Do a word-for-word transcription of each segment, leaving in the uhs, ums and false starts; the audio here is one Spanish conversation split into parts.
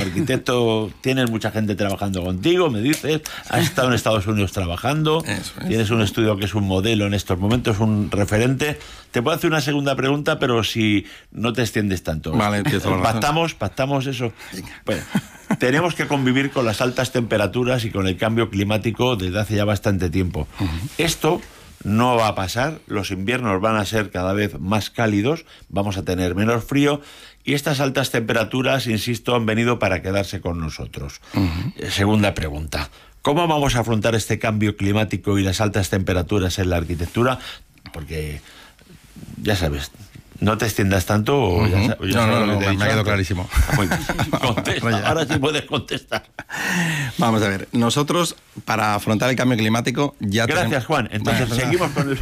arquitecto, tienes mucha gente trabajando contigo, me dices, has estado en Estados Unidos trabajando, es. tienes un estudio que es un modelo en estos momentos, un referente. Te puedo hacer una segunda pregunta, pero si no te extiendes tanto. Vale, empiezo. Pactamos, pactamos eso. Bueno, tenemos que convivir con las altas temperaturas y con el cambio climático desde hace ya bastante tiempo. Uh-huh. Esto no va a pasar, los inviernos van a ser cada vez más cálidos, vamos a tener menos frío y estas altas temperaturas, insisto, han venido para quedarse con nosotros. Uh-huh. Eh, segunda pregunta, ¿cómo vamos a afrontar este cambio climático y las altas temperaturas en la arquitectura? Porque, ya sabes, no te extiendas tanto o uh-huh. ya, ya no, no, no, no me ha quedado clarísimo. Contesta, ahora sí puedes contestar. Vamos a ver, nosotros para afrontar el cambio climático ya Gracias, tenemos... Juan. Entonces vale, seguimos con el...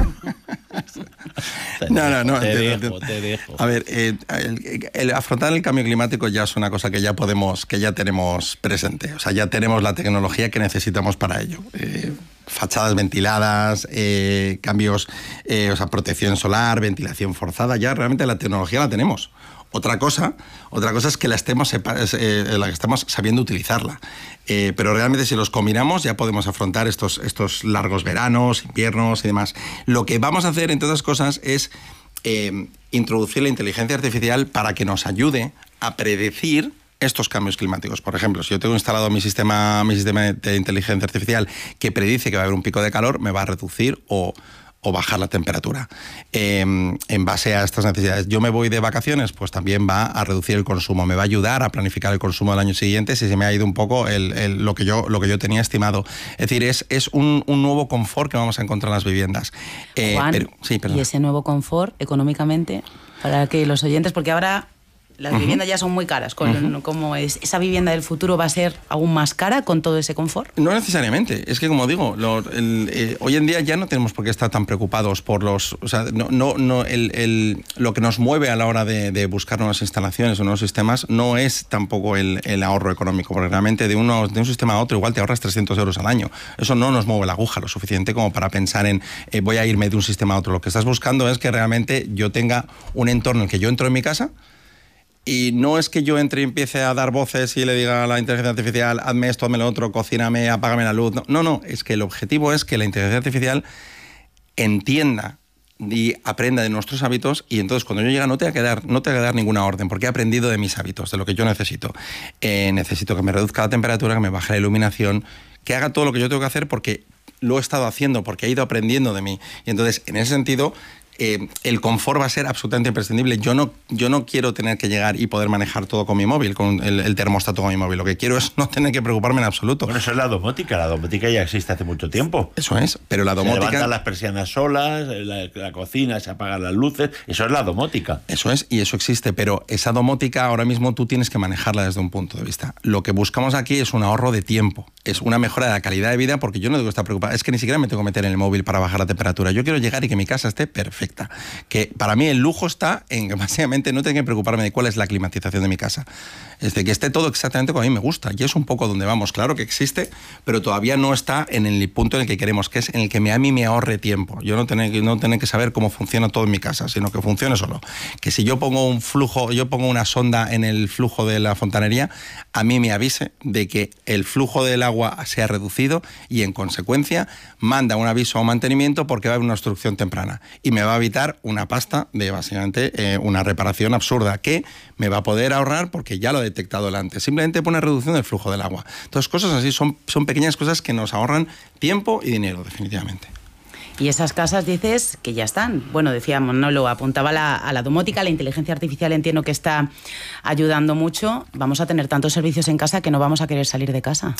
No, no, no. Te te, dejo, te, te dejo. A ver, eh, el, el afrontar el cambio climático ya es una cosa que ya podemos, que ya tenemos presente. O sea, ya tenemos la tecnología que necesitamos para ello. Eh, fachadas ventiladas, eh, cambios, eh, o sea, protección solar, ventilación forzada, ya realmente la tecnología la tenemos. Otra cosa, otra cosa es que la estemos, eh, la que estamos sabiendo utilizarla. Eh, pero realmente si los combinamos ya podemos afrontar estos, estos largos veranos, inviernos y demás. Lo que vamos a hacer, entre otras cosas, es eh, introducir la inteligencia artificial para que nos ayude a predecir estos cambios climáticos. Por ejemplo, si yo tengo instalado mi sistema, mi sistema de inteligencia artificial que predice que va a haber un pico de calor, me va a reducir o... o bajar la temperatura. Eh, en base a estas necesidades. Yo me voy de vacaciones, pues también va a reducir el consumo, me va a ayudar a planificar el consumo del año siguiente si se me ha ido un poco el, el, lo, que yo, lo que yo tenía estimado. Es decir, es, es un, un nuevo confort que vamos a encontrar en las viviendas. Eh, Juan, pero, sí, y ese nuevo confort económicamente, para que los oyentes, porque ahora... Las uh-huh. viviendas ya son muy caras. Con, uh-huh. como es, ¿Esa vivienda del futuro va a ser aún más cara con todo ese confort? No necesariamente. Es que, como digo, lo, el, eh, hoy en día ya no tenemos por qué estar tan preocupados por los... O sea, no, no, no, el, el, lo que nos mueve a la hora de, de buscar nuevas instalaciones o nuevos sistemas no es tampoco el, el ahorro económico, porque realmente de, uno, de un sistema a otro igual te ahorras trescientos euros al año. Eso no nos mueve la aguja lo suficiente como para pensar en eh, voy a irme de un sistema a otro. Lo que estás buscando es que realmente yo tenga un entorno en el que yo entro en mi casa. Y no es que yo entre y empiece a dar voces y le diga a la inteligencia artificial, hazme esto, hazme lo otro, cocíname, apágame la luz. No, no, no, es que el objetivo es que la inteligencia artificial entienda y aprenda de nuestros hábitos y entonces cuando yo llegue no tenga que dar, no tenga que dar ninguna orden porque he aprendido de mis hábitos, de lo que yo necesito. Eh, necesito que me reduzca la temperatura, que me baje la iluminación, que haga todo lo que yo tengo que hacer porque lo he estado haciendo, porque he ido aprendiendo de mí. Y entonces, en ese sentido... Eh, el confort va a ser absolutamente imprescindible. Yo no, yo no quiero tener que llegar y poder manejar todo con mi móvil, con el, el termostato con mi móvil. Lo que quiero es no tener que preocuparme en absoluto. Bueno, eso es la domótica. La domótica ya existe hace mucho tiempo. Eso es, pero la domótica... Se levantan las persianas solas, la, la cocina, se apagan las luces. Eso es la domótica. Eso es, y eso existe, pero esa domótica ahora mismo tú tienes que manejarla desde un punto de vista. Lo que buscamos aquí es un ahorro de tiempo, es una mejora de la calidad de vida, porque yo no tengo que estar preocupado. Es que ni siquiera me tengo que meter en el móvil para bajar la temperatura. Yo quiero llegar y que mi casa esté perfecta. Que para mí el lujo está en que básicamente no tengo que preocuparme de cuál es la climatización de mi casa. Es de que esté todo exactamente como a mí me gusta. Y es un poco donde vamos. Claro que existe, pero todavía no está en el punto en el que queremos, que es en el que a mí me ahorre tiempo. Yo no tener, no tener que saber cómo funciona todo en mi casa, sino que funcione solo. Que si yo pongo un flujo, yo pongo una sonda en el flujo de la fontanería, a mí me avise de que el flujo del agua se ha reducido y en consecuencia manda un aviso a mantenimiento porque va a haber una obstrucción temprana. Y me va a evitar una pasta de básicamente eh, una reparación absurda que me va a poder ahorrar porque ya lo he detectado delante. Simplemente por una reducción del flujo del agua. Entonces, cosas así son, son pequeñas cosas que nos ahorran tiempo y dinero, definitivamente. Y esas casas dices que ya están. Bueno, decíamos, no lo apuntaba la, a la domótica, la inteligencia artificial entiendo que está ayudando mucho. Vamos a tener tantos servicios en casa que no vamos a querer salir de casa.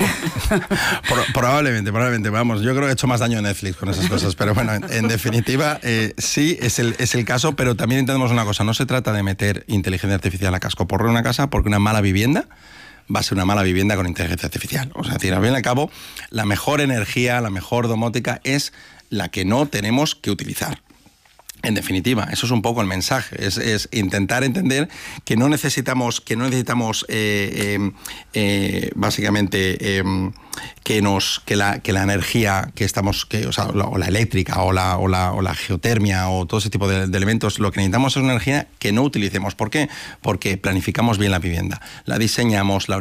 probablemente, probablemente. Vamos, yo creo que he hecho más daño en Netflix con esas cosas. Pero bueno, en, en definitiva, eh, sí es el, es el caso, pero también entendemos una cosa. No se trata de meter inteligencia artificial a cascoporro en una casa porque una mala vivienda va a ser una mala vivienda con inteligencia artificial. O sea, decir, al fin y al cabo, la mejor energía, la mejor domótica es la que no tenemos que utilizar. En definitiva, eso es un poco el mensaje, es, es intentar entender que no necesitamos, que no necesitamos eh, eh, eh, básicamente eh, que, nos, que, la, que la energía que estamos, que, o sea, la, o la eléctrica o la, o, la, o la geotermia o todo ese tipo de, de elementos, lo que necesitamos es una energía que no utilicemos. ¿Por qué? Porque planificamos bien la vivienda, la diseñamos, la